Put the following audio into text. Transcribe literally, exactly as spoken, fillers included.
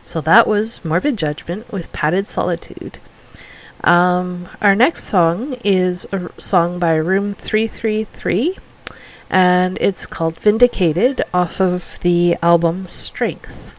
So that was Morbid Judgment with Padded Solitude. Um, our next song is a song by Room three three three, and it's called Vindicated off of the album Strength.